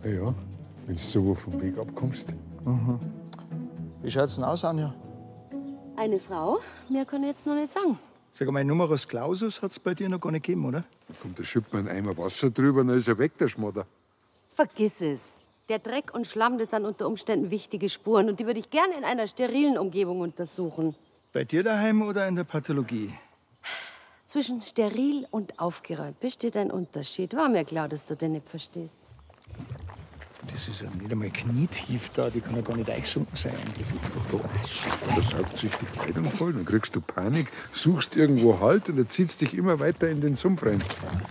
Ja, wenn du so vom Weg abkommst. Wie schaut's denn aus, Anja? Eine Frau? Mehr kann ich jetzt noch nicht sagen. Sag mal, Numerus Clausus hat's bei dir noch gar nicht gegeben, oder? Da kommt der Schüttmann ein Eimer Wasser drüber, dann ist er weg, der Schmodder. Vergiss es. Der Dreck und Schlamm, das sind unter Umständen wichtige Spuren. Und die würde ich gerne in einer sterilen Umgebung untersuchen. Bei dir daheim oder in der Pathologie? Zwischen steril und aufgeräumt besteht ein Unterschied. War mir klar, dass du den nicht verstehst. Das ist ja nicht einmal knietief da, die kann ja gar nicht eingesunken sein eigentlich. Da saugt sich die Kleidung voll, dann kriegst du Panik, suchst irgendwo Halt und dann zieht's dich immer weiter in den Sumpf rein.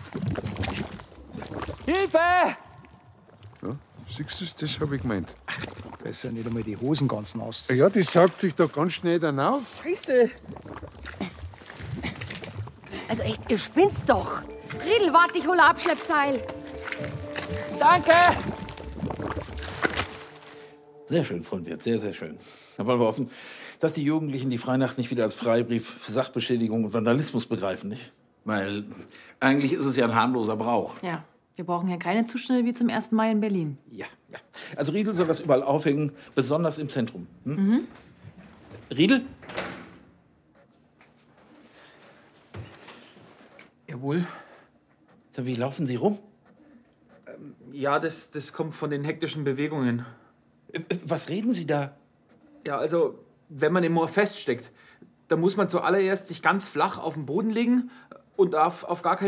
Hilfe! Ja, siehst du, das habe ich gemeint. Da ist ja nicht einmal die Hosen ganz nass. Ja, die saugt sich da ganz schnell dann auf. Scheiße! Also echt, ihr spinnt's doch. Riedel, warte, ich hole Abschleppseil. Danke! Sehr schön, Freund Wirt, sehr, sehr schön. Da wollen wir hoffen, dass die Jugendlichen die Freinacht nicht wieder als Freibrief für Sachbeschädigung und Vandalismus begreifen, nicht? Weil eigentlich ist es ja ein harmloser Brauch. Ja, wir brauchen ja keine Zustände wie zum 1. Mai in Berlin. Ja, ja. Also Riedel soll das überall aufhängen, besonders im Zentrum. Hm? Riedel? Jawohl. So, wie laufen Sie rum? Ja, das kommt von den hektischen Bewegungen. Was reden Sie da? Ja, also, wenn man im Moor feststeckt, dann muss man zuallererst sich ganz flach auf den Boden legen und darf auf gar keinen